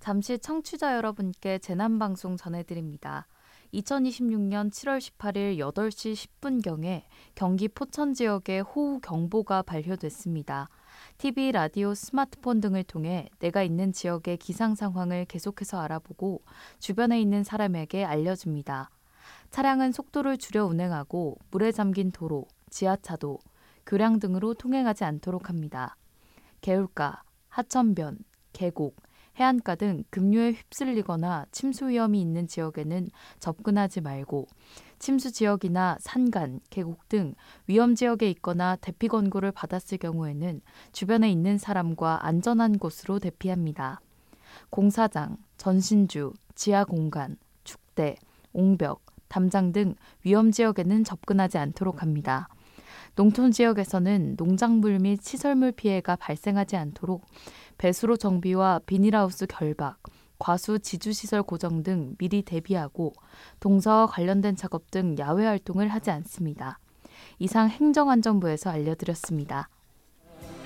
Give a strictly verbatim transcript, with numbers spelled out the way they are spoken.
잠시 청취자 여러분께 재난방송 전해드립니다. 이천이십육년 칠월 십팔일 여덟 시 십 분경에 경기 포천 지역에 호우경보가 발효됐습니다. 티비, 라디오, 스마트폰 등을 통해 내가 있는 지역의 기상 상황을 계속해서 알아보고 주변에 있는 사람에게 알려줍니다. 차량은 속도를 줄여 운행하고 물에 잠긴 도로, 지하차도, 교량 등으로 통행하지 않도록 합니다. 개울가, 하천변, 계곡, 해안가 등 급류에 휩쓸리거나 침수 위험이 있는 지역에는 접근하지 말고 침수 지역이나 산간, 계곡 등 위험 지역에 있거나 대피 권고를 받았을 경우에는 주변에 있는 사람과 안전한 곳으로 대피합니다. 공사장, 전신주, 지하 공간, 축대, 옹벽, 담장 등 위험 지역에는 접근하지 않도록 합니다. 농촌 지역에서는 농작물 및 시설물 피해가 발생하지 않도록 배수로 정비와 비닐하우스 결박, 과수 지주시설 고정 등 미리 대비하고 동사와 관련된 작업 등 야외 활동을 하지 않습니다. 이상 행정안전부에서 알려드렸습니다.